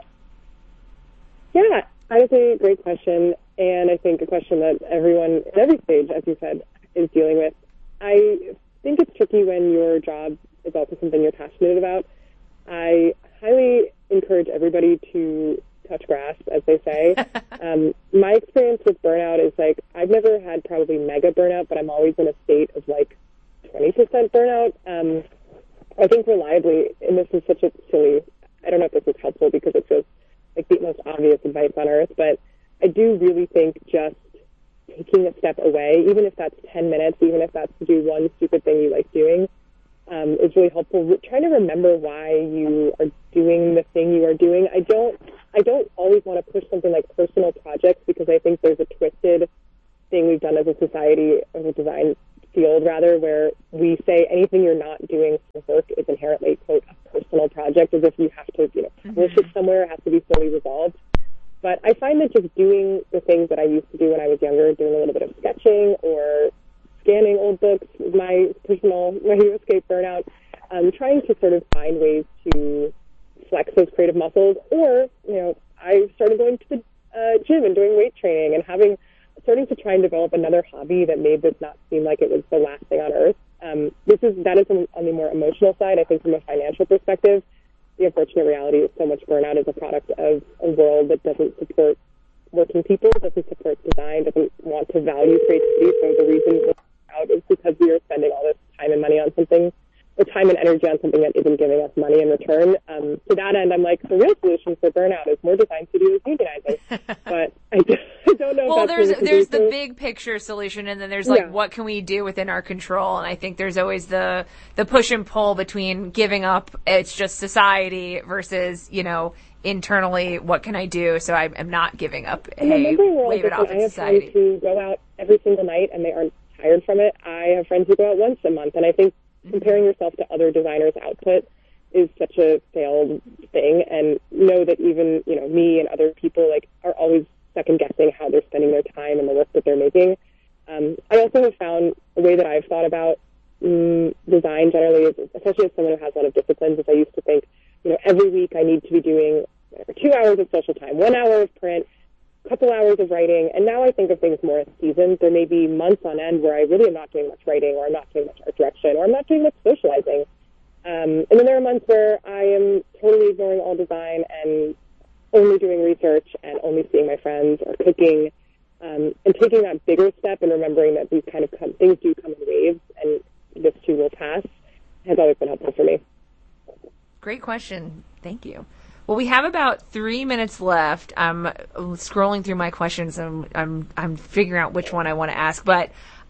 Yeah, honestly, great question. And I think a question that everyone at every stage, as you said, is dealing with. I think it's tricky when your job is also something you're passionate about. I highly encourage everybody to touch grass, as they say. My experience with burnout is like, I've never had probably mega burnout, but I'm always in a state of like 20% burnout. I think reliably, and this is such a silly, I don't know if this is helpful because it's just like the most obvious advice on earth, but I do really think just taking a step away, even if that's 10 minutes, even if that's to do one stupid thing you like doing, is really helpful. Trying to remember why you are doing the thing you are doing. I don't always want to push something like personal projects because I think there's a twisted thing we've done as a society, as a design field rather, where we say anything you're not doing for work is inherently, quote, a personal project, as if you have to, publish it somewhere, it has to be fully resolved. But I find that just doing the things that I used to do when I was younger, doing a little bit of sketching or scanning old books, my personal way to escape burnout, trying to sort of find ways to flex those creative muscles. Or, I started going to the gym and doing weight training and starting to try and develop another hobby that made this not seem like it was the last thing on earth. That is on the more emotional side. I think from a financial perspective, the unfortunate reality is so much burnout is a product of a world that doesn't support working people, doesn't support design, doesn't want to value creativity. So the reason we're out is because we are spending all this time and money on something, or time and energy on something that isn't giving us money in return. To that end, I'm like, the real solution for burnout is more design studios unionizing. But I don't know. Well, there's the big picture solution, and then there's what can we do within our control? And I think there's always the push and pull between giving up, it's just society, versus, internally, what can I do? So I'm not giving up. Hey, wave it off at society. I have friends who go out every single night and they aren't tired from it. I have friends who go out once a month, and I think comparing yourself to other designers' output is such a failed thing, and know that even, me and other people are always second guessing how they're spending their time and the work that they're making. I also have found a way that I've thought about design generally, especially as someone who has a lot of disciplines, is I used to think, every week I need to be doing 2 hours of social time, 1 hour of print, a couple hours of writing, and now I think of things more as seasons. There may be months on end where I really am not doing much writing, or I'm not doing much art direction, or I'm not doing much socializing. And then there are months where I am totally ignoring all design and only doing research and only seeing my friends or cooking, and taking that bigger step and remembering that these kind of things do come in waves, and this too will pass, has always been helpful for me. Great question. Thank you. Well, we have about 3 minutes left. I'm scrolling through my questions, and I'm figuring out which one I want to ask. But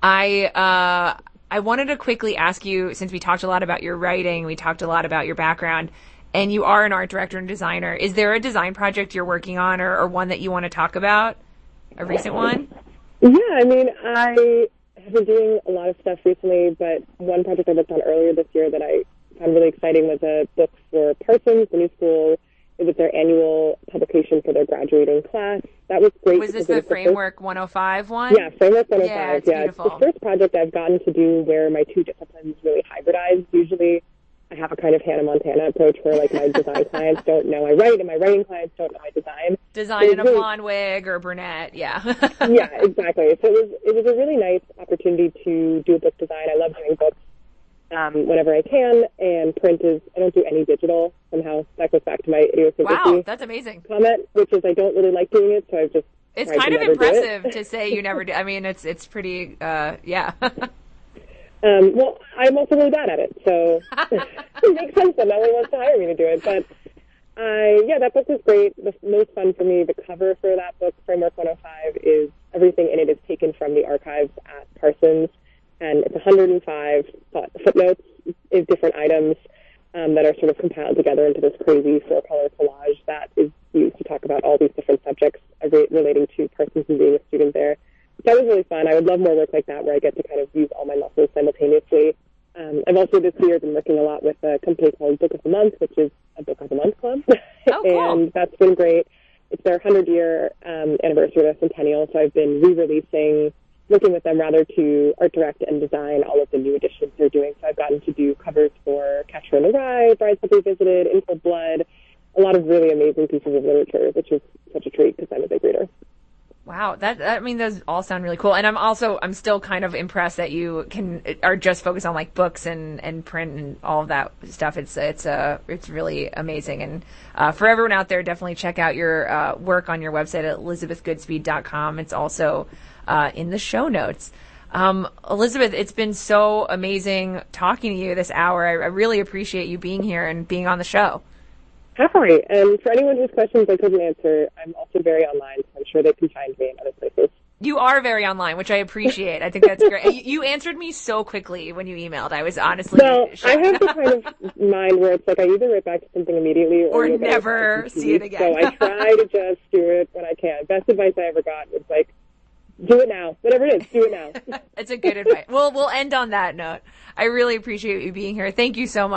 I wanted to quickly ask you, since we talked a lot about your writing, we talked a lot about your background, and you are an art director and designer. Is there a design project you're working on, or one that you want to talk about? A recent one? Yeah, I have been doing a lot of stuff recently, but one project I worked on earlier this year that I found really exciting was a book for Parsons, the new school. It was their annual publication for their graduating class. That was great. Was this the Framework 105 one? Yeah, Framework 105. Yeah, it's beautiful. It's the first project I've gotten to do where my two disciplines really hybridize. Usually I have a kind of Hannah Montana approach where my design clients don't know I write, and my writing clients don't know I design. Design in a blonde wig or brunette, yeah. Yeah, exactly. So it was a really nice opportunity to do a book design. I love doing books whenever I can, and print I don't do any digital somehow. That goes back to my idiosyncrasy. Wow, that's amazing. Comment, which is I don't really like doing it, so I've just It's kind of impressive to say you never do. It's pretty, yeah. Well, I'm also really bad at it, so it makes sense that no one wants to hire me to do it. But that book was great. The most fun for me, the cover for that book, Framework 105, is everything in it is taken from the archives at Parsons, and it's 105 footnotes of different items that are sort of compiled together into this crazy 4-color collage that is used to talk about all these different subjects relating to Parsons and being a student there. That was really fun. I would love more work like that where I get to kind of use all my muscles simultaneously. I've also this year been working a lot with a company called Book of the Month, which is a Book of the Month club. Oh, cool. And that's been great. It's their 100-year anniversary, their centennial, so I've been re-releasing, working with them rather to art direct and design all of the new editions they're doing. So I've gotten to do covers for Catcher in the Rye, Bridesmaids Revisited, In Cold Blood, a lot of really amazing pieces of literature, which is such a treat because I'm a big reader. Wow, those all sound really cool. And I'm still kind of impressed that you are just focused on books and print and all of that stuff. It's really amazing. And for everyone out there, definitely check out your work on your website at elizabethgoodspeed.com. It's also in the show notes. Elizabeth, it's been so amazing talking to you this hour. I really appreciate you being here and being on the show. Happily. And for anyone whose questions I couldn't answer, I'm also very online, so I'm sure they can find me in other places. You are very online, which I appreciate. I think that's great. You answered me so quickly when you emailed. I was honestly shocked. I have the kind of mind where it's I either write back to something immediately or never see it again. So I try to just do it when I can. Best advice I ever got was do it now. Whatever it is, do it now. That's a good advice. We'll end on that note. I really appreciate you being here. Thank you so much.